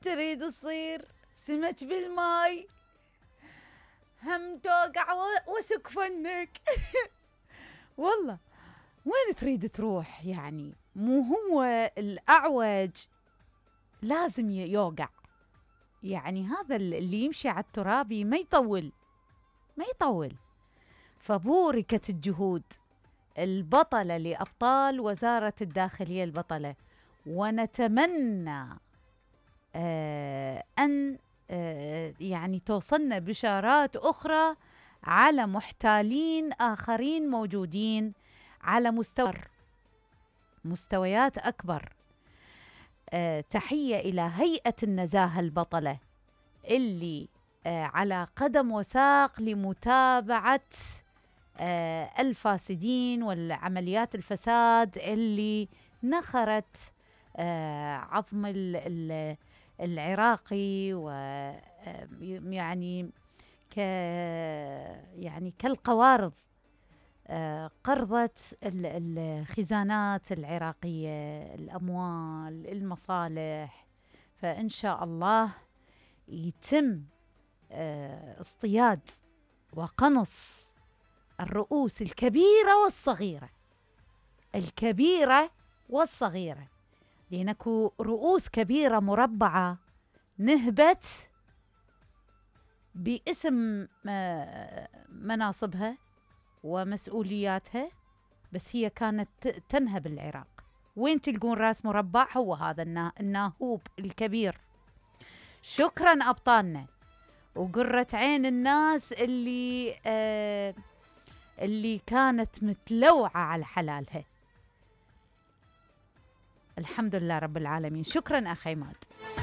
تريد تصير سمك بالماي، هم توقع وسك فنك. والله وين تريد تروح؟ يعني مو هو الأعوج لازم يوقع، يعني هذا اللي يمشي على الترابي ما يطول، ما يطول. فبوركت الجهود البطلة لأبطال وزارة الداخلية البطلة، ونتمنى أن يعني توصلنا بشارات أخرى على محتالين آخرين موجودين على مستويات أكبر. تحية إلى هيئة النزاهة البطلة اللي على قدم وساق لمتابعة الفاسدين والعمليات الفساد اللي نخرت عظم العراقي، ويعني يعني كالقوارض قرضت الخزانات العراقية، الأموال، المصالح. فإن شاء الله يتم اصطياد وقنص الرؤوس الكبيرة والصغيرة، الكبيرة والصغيرة، لأنكو رؤوس كبيرة مربعة نهبت باسم مناصبها ومسؤولياتها، بس هي كانت تنهب العراق. وين تلقون راس مربع؟ هو هذا الناهوب الكبير. شكرا أبطالنا وقرة عين الناس اللي كانت متلوعة على حلالها. الحمد لله رب العالمين. شكرا أخي ماد.